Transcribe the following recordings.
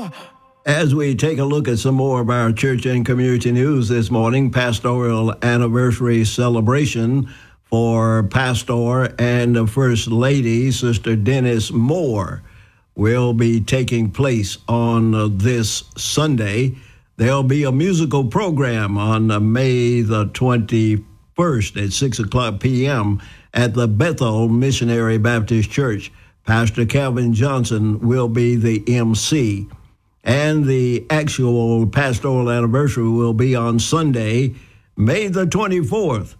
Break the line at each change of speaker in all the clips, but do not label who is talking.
As we take a look at some more of our church and community news this morning, pastoral anniversary celebration for Pastor and the First Lady, Sister Dennis Moore, will be taking place on this Sunday. There'll be a musical program on May the 21st at 6 o'clock p.m. at the Bethel Missionary Baptist Church. Pastor Calvin Johnson will be the MC. And the actual pastoral anniversary will be on Sunday, May the 24th,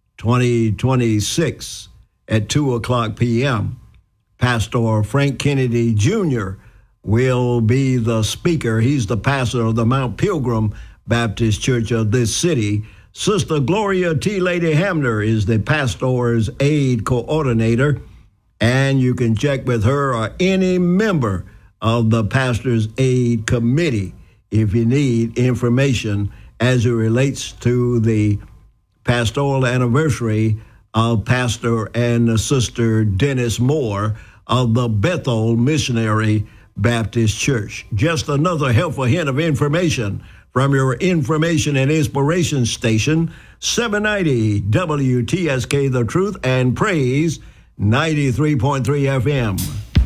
2026 at 2 o'clock p.m. Pastor Frank Kennedy Jr. will be the speaker. He's the pastor of the Mount Pilgrim Baptist Church of this city. Sister Gloria T. Lady Hamner is the pastor's aid coordinator, and you can check with her or any member of the pastor's aid committee if you need information as it relates to the pastoral anniversary of Pastor and Sister Dennis Moore of the Bethel Missionary Baptist Church. Just another helpful hint of information from your information and inspiration station, 790 WTSK The Truth and Praise 93.3 FM.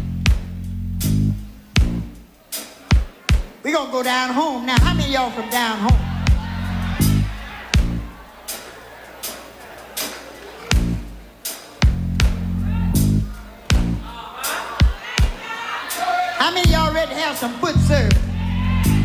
We're going to go down home. Now, how many of y'all from down home? How many of y'all ready to have some foot service?